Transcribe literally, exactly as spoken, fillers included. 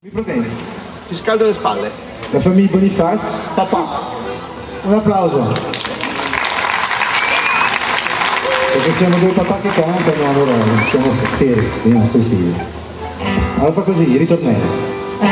Mi problemi. Ti scaldo le spalle. La famiglia Boniface, papà. Un applauso. Perché siamo due papà che cantano, allora siamo per i nostri stili. Allora fa così, ritornello.